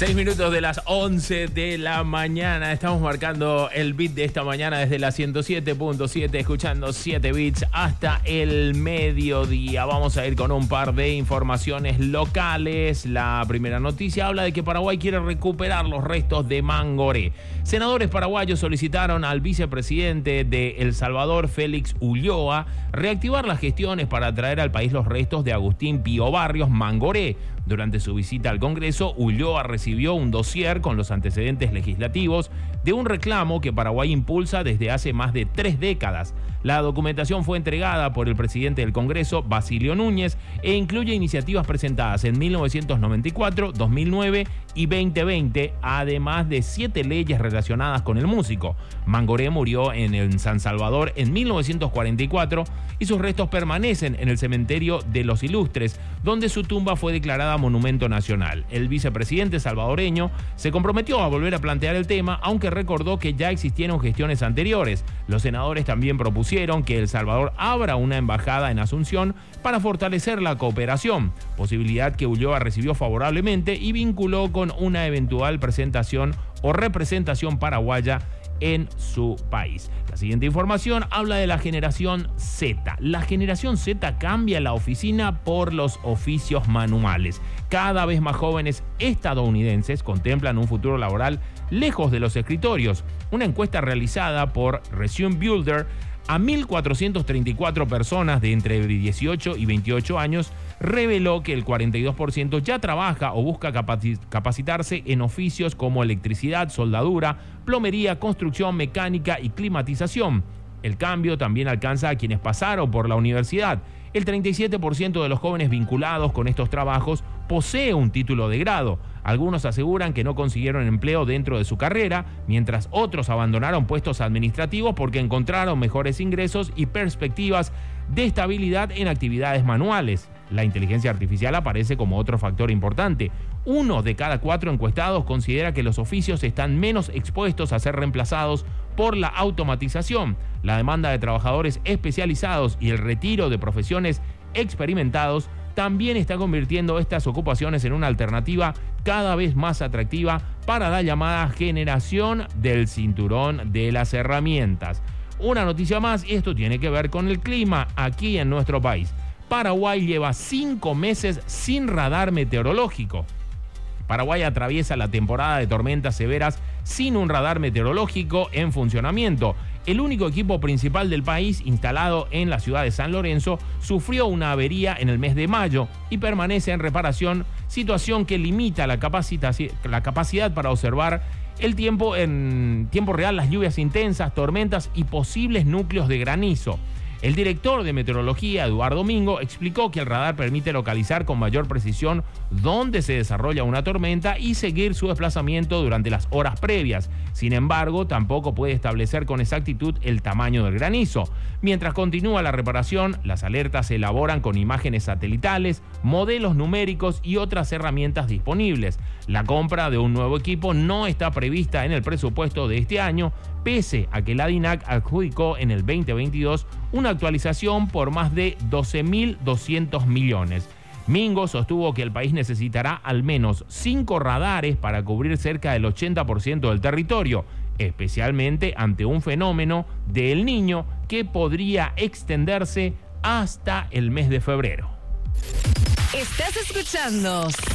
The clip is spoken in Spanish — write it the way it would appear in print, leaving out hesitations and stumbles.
6 minutos de las 11 de la mañana. Estamos marcando el beat de esta mañana desde la 107.7, escuchando 7 beats hasta el mediodía. Vamos a ir con un par de informaciones locales. La primera noticia habla de que Paraguay quiere recuperar los restos de Mangoré. Senadores paraguayos solicitaron al vicepresidente de El Salvador, Félix Ulloa, reactivar las gestiones para traer al país los restos de Agustín Pío Barrios Mangoré. Durante su visita al Congreso, Ulloa recibió un dossier con los antecedentes legislativos de un reclamo que Paraguay impulsa desde hace más de 3 décadas. La documentación fue entregada por el presidente del Congreso, Basilio Núñez, e incluye iniciativas presentadas en 1994, 2009 y 2020, además de 7 leyes relacionadas con el músico. Mangoré murió en San Salvador en 1944 y sus restos permanecen en el cementerio de Los Ilustres, donde su tumba fue declarada monumento nacional. El vicepresidente salvadoreño se comprometió a volver a plantear el tema, aunque recordó que ya existieron gestiones anteriores. Los senadores también propusieron que El Salvador abra una embajada en Asunción para fortalecer la cooperación, posibilidad que Ulloa recibió favorablemente y vinculó con una eventual presentación o representación paraguaya en su país. La siguiente información habla de la generación Z. La generación Z cambia la oficina por los oficios manuales. Cada vez más jóvenes estadounidenses contemplan un futuro laboral lejos de los escritorios. Una encuesta realizada por Resume Builder a 1.434 personas de entre 18 y 28 años reveló que el 42% ya trabaja o busca capacitarse en oficios como electricidad, soldadura, plomería, construcción, mecánica y climatización. El cambio también alcanza a quienes pasaron por la universidad. El 37% de los jóvenes vinculados con estos trabajos posee un título de grado. Algunos aseguran que no consiguieron empleo dentro de su carrera, mientras otros abandonaron puestos administrativos porque encontraron mejores ingresos y perspectivas de estabilidad en actividades manuales. La inteligencia artificial aparece como otro factor importante. 1 de cada 4 encuestados considera que los oficios están menos expuestos a ser reemplazados por la automatización. La demanda de trabajadores especializados y el retiro de profesiones experimentados también está convirtiendo estas ocupaciones en una alternativa cada vez más atractiva para la llamada generación del cinturón de las herramientas. Una noticia más, y esto tiene que ver con el clima aquí en nuestro país. Paraguay lleva 5 meses sin radar meteorológico. Paraguay atraviesa la temporada de tormentas severas sin un radar meteorológico en funcionamiento. El único equipo principal del país, instalado en la ciudad de San Lorenzo, sufrió una avería en el mes de mayo y permanece en reparación, situación que limita la capacidad para observar el tiempo en tiempo real, las lluvias intensas, tormentas y posibles núcleos de granizo. El director de meteorología, Eduardo Domingo, explicó que el radar permite localizar con mayor precisión dónde se desarrolla una tormenta y seguir su desplazamiento durante las horas previas. Sin embargo, tampoco puede establecer con exactitud el tamaño del granizo. Mientras continúa la reparación, las alertas se elaboran con imágenes satelitales, modelos numéricos y otras herramientas disponibles. La compra de un nuevo equipo no está prevista en el presupuesto de este año, pese a que la DINAC adjudicó en el 2022 una actualización por más de 12.200 millones. Mingo sostuvo que el país necesitará al menos 5 radares para cubrir cerca del 80% del territorio, especialmente ante un fenómeno de El Niño que podría extenderse hasta el mes de febrero. Estás escuchando